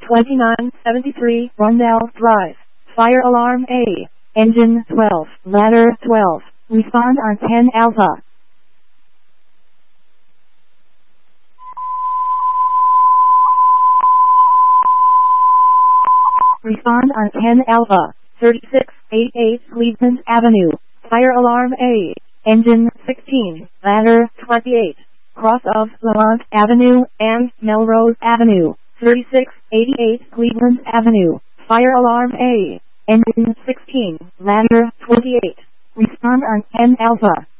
2973 Rundell Drive. Fire alarm A. Engine 12, ladder 12. Respond on 10 Alpha. Respond on 10 Alpha. 3688 Cleveland Avenue. Fire alarm A. Engine 16, ladder 28. Cross of Lamont Avenue and Melrose Avenue. 3688 Cleveland Avenue. Fire alarm A. Engine 16, ladder 28. Respond on 10 Alpha.